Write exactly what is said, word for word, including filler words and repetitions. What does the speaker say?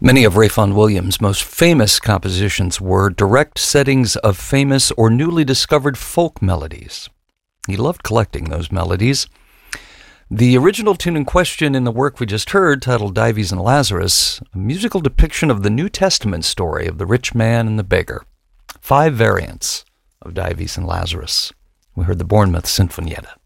Many of Rayfond Williams' most famous compositions were direct settings of famous or newly discovered folk melodies. He loved collecting those melodies. The original tune in question in the work we just heard, titled Dives and Lazarus, a musical depiction of the New Testament story of the rich man and the beggar. Five variants of Dives and Lazarus. We heard the Bournemouth Sinfonietta.